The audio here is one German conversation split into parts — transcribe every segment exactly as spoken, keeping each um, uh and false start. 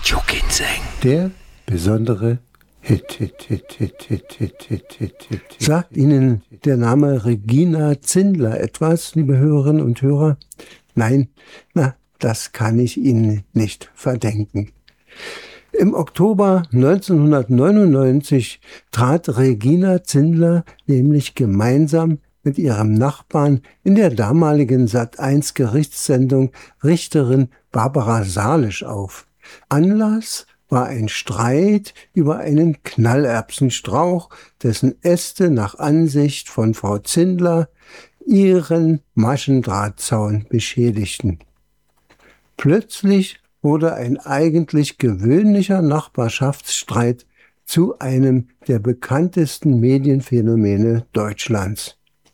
Schuckinseng. Der besondere Hit, Hit, Hit, Hit, Hit, Hit, Hit, Hit, Hit. Sagt Ihnen der Name Regina Zindler etwas, liebe Hörerinnen und Hörer? Nein, na, das kann ich Ihnen nicht verdenken. Im Oktober neunzehnhundertneunundneunzig trat Regina Zindler nämlich gemeinsam mit ihrem Nachbarn in der damaligen Sat eins Gerichtssendung Richterin Barbara Salisch auf. Anlass war ein Streit über einen Knallerbsenstrauch, dessen Äste nach Ansicht von Frau Zindler ihren Maschendrahtzaun beschädigten. Plötzlich wurde ein eigentlich gewöhnlicher Nachbarschaftsstreit zu einem der bekanntesten Medienphänomene Deutschlands.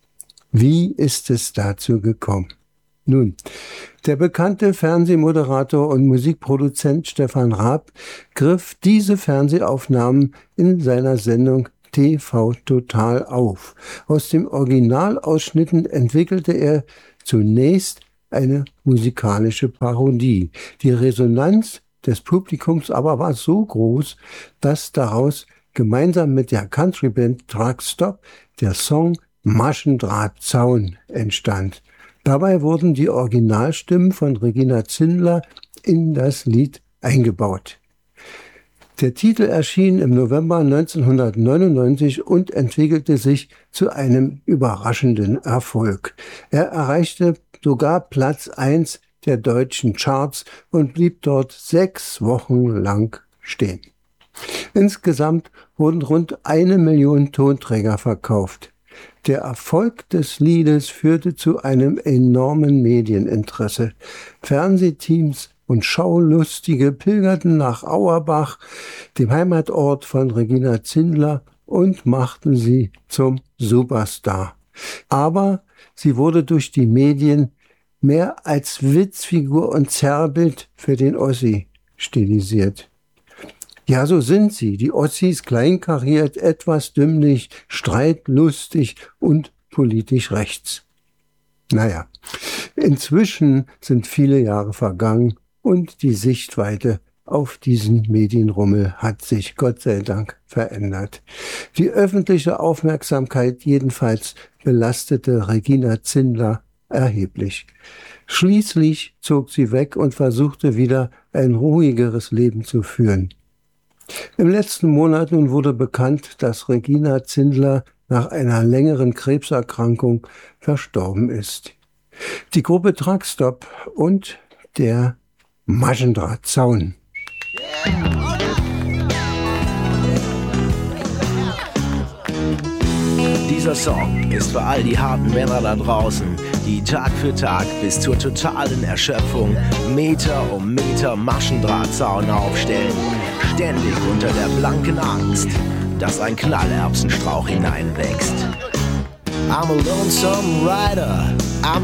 Wie ist es dazu gekommen? Nun, der bekannte Fernsehmoderator und Musikproduzent Stefan Raab griff diese Fernsehaufnahmen in seiner Sendung T V Total auf. Aus den Originalausschnitten entwickelte er zunächst eine musikalische Parodie. Die Resonanz des Publikums aber war so groß, dass daraus gemeinsam mit der Countryband Truckstop der Song Maschendrahtzaun entstand. Dabei wurden die Originalstimmen von Regina Zindler in das Lied eingebaut. Der Titel erschien im November neunzehnhundertneunundneunzig und entwickelte sich zu einem überraschenden Erfolg. Er erreichte sogar Platz eins der deutschen Charts und blieb dort sechs Wochen lang stehen. Insgesamt wurden rund eine Million Tonträger verkauft. Der Erfolg des Liedes führte zu einem enormen Medieninteresse. Fernsehteams und Schaulustige pilgerten nach Auerbach, dem Heimatort von Regina Zindler, und machten sie zum Superstar. Aber sie wurde durch die Medien mehr als Witzfigur und Zerrbild für den Ossi stilisiert. Ja, so sind sie, die Ossis, kleinkariert, etwas dümmlich, streitlustig und politisch rechts. Naja, inzwischen sind viele Jahre vergangen und die Sichtweite auf diesen Medienrummel hat sich Gott sei Dank verändert. Die öffentliche Aufmerksamkeit jedenfalls belastete Regina Zindler erheblich. Schließlich zog sie weg und versuchte wieder ein ruhigeres Leben zu führen. Im letzten Monat nun wurde bekannt, dass Regina Zindler nach einer längeren Krebserkrankung verstorben ist. Die Gruppe Truckstop und der Maschendrahtzaun. Dieser Song ist für all die harten Männer da draußen, die Tag für Tag bis zur totalen Erschöpfung Meter um Meter Maschendrahtzaun aufstellen, ständig unter der blanken Angst, dass ein Knallerbsenstrauch hineinwächst. I'm a lonesome rider, I'm